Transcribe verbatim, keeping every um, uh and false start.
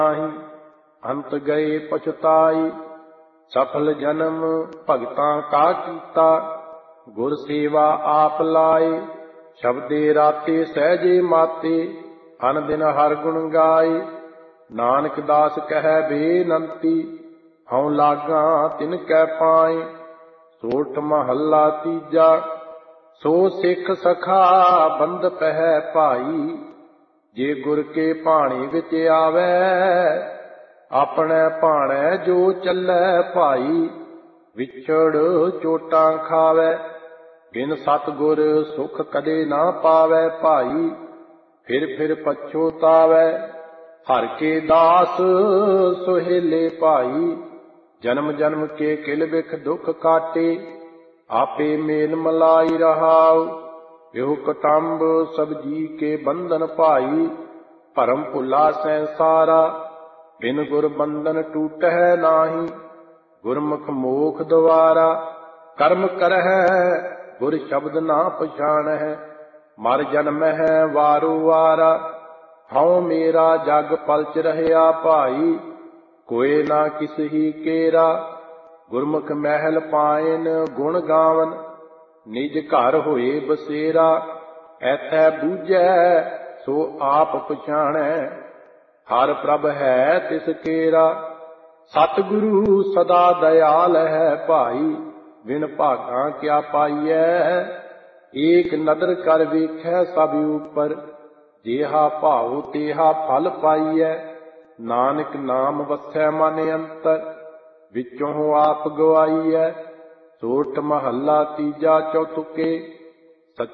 ਅੰਤ ਗਏ ਪਛਤਾਈ। ਸਫਲ ਜਨਮ ਭਗਤਾਂ ਕਾ ਕੀਤਾ, ਗੁਰ ਸੇਵਾ ਆਪ ਲਾਏ। ਸ਼ਬਦੇ ਰਾਤੇ ਸਹਿਜੇ ਮਾਤੇ, ਅਨ ਦਿਨ ਹਰ ਗੁਣ ਗਾਏ। ਨਾਨਕ ਦਾਸ ਕਹਿ ਬੇਨੰਤੀ, ਹਉ ਲਾਗਾ ਤਿਨ ਕੈ ਪਾਏ। ਸੋਠ ਮਹੱਲਾ ਤੀਜਾ। ਸੋ ਸਿੱਖ ਸਖਾ ਬੰਦ ਪਹਿ ਭਾਈ, ਜੇ ਗੁਰ ਕੇ ਭਾਣੇ ਵਿੱਚ ਆਵੈ। ਆਪਣੇ ਭਾਣੈ ਜੋ ਚੱਲੈ ਭਾਈ, ਵਿਛੜ ਚੋਟਾਂ ਖਾਵੈ। ਬਿਨ ਸਤਿਗੁਰ ਸੁਖ ਕਦੇ ਨਾ ਪਾਵੈ ਭਾਈ, ਫਿਰ ਫਿਰ ਪਛੋਤਾਵੈ। ਹਰਿ ਕੇ ਦਾਸ ਸੁਹੇਲੇ ਭਾਈ, ਜਨਮ ਜਨਮ ਕੇ ਕਿਲ ਬਿਖ ਦੁਖ ਕਾਟੇ। ਆਪੇ ਮੇਲ ਮਲਾਈ ਰਹਾਉ, ਇਹੋ ਕਟੰਬ ਸਭ ਜੀ ਕੇ ਬੰਧਨ ਭਾਈ। ਭਰਮ ਭੁਲਾ ਸੰਸਾਰਾ, ਬਿਨ ਗੁਰ ਬੰਧਨ ਟੂਟਹਿ ਨਾਹੀ। ਗੁਰਮੁਖ ਮੋਖ ਦੁਆਰਾ, ਕਰਮ ਕਰਹਿ ਗੁਰ ਸ਼ਬਦ ਨਾ ਪਛਾਣਹਿ। ਮਰ ਜਨਮਹਿ ਵਾਰੋ ਵਾਰਾ, ਹਉ ਮੇਰਾ ਜਗ ਪਲਚ ਰਹਿਆ ਭਾਈ। ਕੋਇ ਨਾ ਕਿਸਹੀ ਕੇਰਾ, ਗੁਰਮੁਖ ਮਹਿਲ ਪਾਇਨ ਗੁਣ ਗਾਵਨ। ਨਿਜ ਘਰ ਹੋਏ ਬਸੇਰਾ, ਐਥੈ ਬੂਝੈ ਸੋ ਆਪ ਪਛਾਣੈ। ਹਰ ਪ੍ਰਭ ਹੈ ਤਿਸ ਕੇਰਾ, ਸਤਿਗੁਰੂ ਸਦਾ ਦਇਆਲ ਹੈ ਭਾਈ। ਬਿਨ ਭਾਗਾਂ ਕਿਆ ਪਾਈਐ, ਏਕ ਨਦਰ ਕਰ ਵੇਖੈ ਸਭ ਉਪਰ। ਜਿਹਾ ਭਾਉ ਤੇਹਾ ਫਲ ਪਾਈਐ, ਨਾਨਕ ਨਾਮ ਵਸੈ ਮਨ ਅੰਤਰ। ਵਿੱਚੋਂ ਆਪ ਗਵਾਈਐ। ਸੋਠ ਮਹੱਲਾ ਤੀਜਾ ਚੌਥੁਕੇ।